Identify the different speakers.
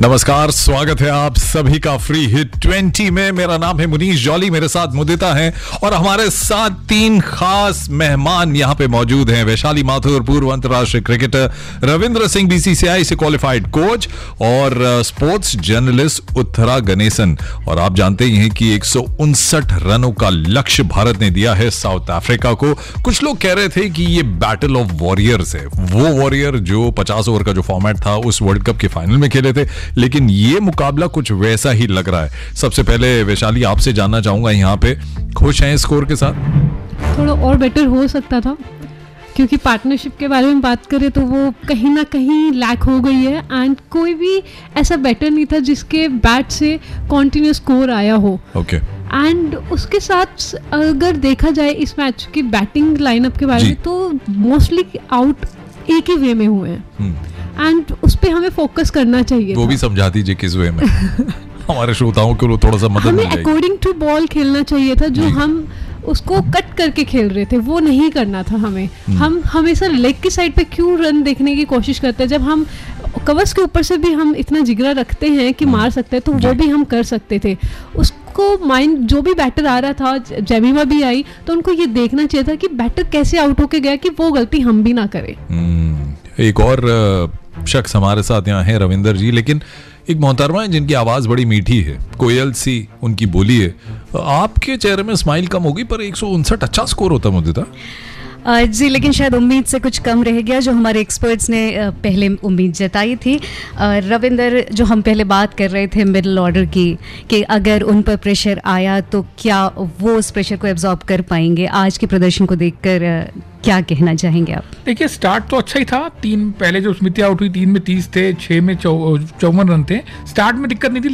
Speaker 1: नमस्कार, स्वागत है आप सभी का फ्री हिट 20 में। मेरा नाम है मुनीश जॉली, मेरे साथ मुदिता हैं और हमारे साथ तीन खास मेहमान यहाँ पे मौजूद हैं। वैशाली माथुर, पूर्व अंतर्राष्ट्रीय क्रिकेटर, रविंद्र सिंह बीसीसीआई से क्वालिफाइड कोच और स्पोर्ट्स जर्नलिस्ट उत्तरा गणेशन। और आप जानते ही हैं कि 159 रनों का लक्ष्य भारत ने दिया है साउथ अफ्रीका को। कुछ लोग कह रहे थे कि ये बैटल ऑफ वॉरियर्स है, वो वॉरियर जो 50 ओवर का जो फॉर्मेट था उस वर्ल्ड कप के फाइनल में खेले थे, लेकिन ये मुकाबला कुछ वैसा ही लग रहा है। सबसे पहले वैशाली, आपसे जानना चाहूंगा, यहाँ पे खुश हैं स्कोर के साथ?
Speaker 2: थोड़ा और बेटर हो सकता था, क्योंकि पार्टनरशिप के बारे में बात करें तो वो कहीं ना कहीं लैक हो गई है। एंड कोई भी ऐसा बैटर नहीं था जिसके बैट से कॉन्टिन्यूस स्कोर आया हो।
Speaker 1: ओके।
Speaker 2: एंड उसके साथ अगर देखा जाए इस मैच की बैटिंग लाइनअप के बारे में, तो मोस्टली आउट एक ही वे में हुए हैं एंड उस पे हमें फोकस करना चाहिए।
Speaker 1: वो भी समझा दीजिए किस वे में हमारे श्रोताओं को थोड़ा सा मदद मिल जाएगी।
Speaker 2: हमें अकॉर्डिंग टू बॉल खेलना चाहिए था, जो हम उसको कट करके खेल रहे थे वो नहीं करना था हमें। हम हमेशा लेग की साइड पे क्यों रन देखने की कोशिश करते हैं, जब हम कवर्स के ऊपर से भी हम इतना जिगरा रखते हैं कि मार सकते हैं, तो वो भी हम कर सकते थे। उसको माइंड, जो भी बैटर आ रहा था, जेमिमा भी आई, तो उनको ये देखना चाहिए था कि बैटर कैसे आउट होके गया, कि वो गलती हम भी ना करें।
Speaker 1: एक और शख्स हमारे साथ यहाँ है, रविंद्र जी, लेकिन एक मोहतरमा है जिनकी आवाज बड़ी मीठी है, कोयल सी उनकी बोली है। आपके चेहरे में स्माइल कम होगी, पर 159 अच्छा स्कोर होता मुद्दा
Speaker 3: जी, लेकिन शायद उम्मीद से कुछ कम रह गया, जो हमारे एक्सपर्ट्स ने पहले उम्मीद जताई थी। रविंदर, जो हम पहले बात कर रहे थे मिडिल ऑर्डर की, कि अगर उन पर प्रेशर आया तो क्या वो उस प्रेशर को एब्जॉर्ब कर पाएंगे, आज के प्रदर्शन को देखकर क्या कहना चाहेंगे आप?
Speaker 4: देखिए, स्टार्ट तो अच्छा ही था। तीन पहले जो स्मिति आउट हुई, 3 में 30 थे, 6 में 54 रन थे। स्टार्ट में दिक्कत नहीं थी,